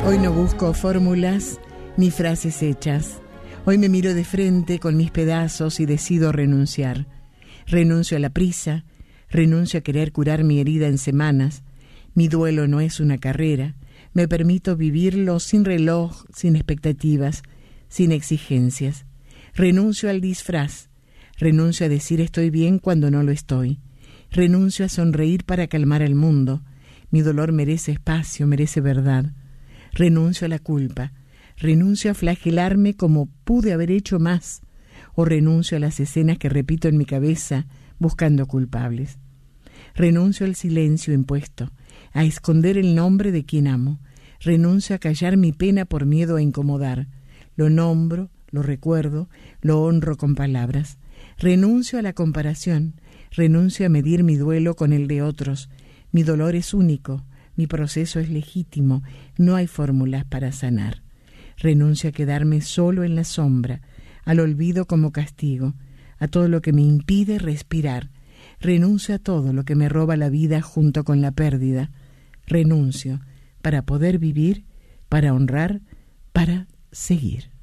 Hoy no busco fórmulas ni frases hechas. Hoy me miro de frente con mis pedazos y decido renunciar. Renuncio a la prisa, renuncio a querer curar mi herida en semanas. Mi duelo no es una carrera. Me permito vivirlo sin reloj, sin expectativas, sin exigencias. Renuncio al disfraz. Renuncio a decir estoy bien cuando no lo estoy. Renuncio a sonreír para calmar al mundo. Mi dolor merece espacio, merece verdad. Renuncio a la culpa. Renuncio a flagelarme como pude haber hecho más. O renuncio a las escenas que repito en mi cabeza buscando culpables. Renuncio al silencio impuesto, a esconder el nombre de quien amo. Renuncio a callar mi pena por miedo a incomodar. Lo nombro, lo recuerdo, lo honro con palabras. Renuncio a la comparación. Renuncio a medir mi duelo con el de otros. Mi dolor es único, mi proceso es legítimo, no hay fórmulas para sanar. Renuncio a quedarme solo en la sombra, al olvido como castigo, a todo lo que me impide respirar. Renuncio a todo lo que me roba la vida junto con la pérdida. Renuncio para poder vivir, para honrar, para seguir.